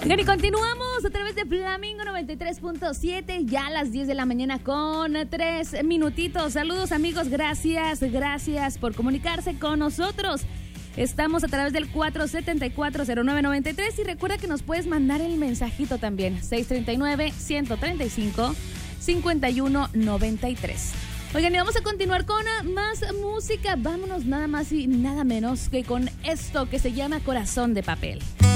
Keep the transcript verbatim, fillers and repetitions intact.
Oigan, y continuamos a través de Flamingo noventa y tres punto siete, ya a las diez de la mañana con tres minutitos. Saludos, amigos, gracias, gracias por comunicarse con nosotros. Estamos a través del cuatro siete cuatro cero nueve nueve tres y recuerda que nos puedes mandar el mensajito también, seis tres nueve, uno tres cinco, cinco uno nueve tres. Oigan, y vamos a continuar con más música. Vámonos nada más y nada menos que con esto que se llama Corazón de Papel.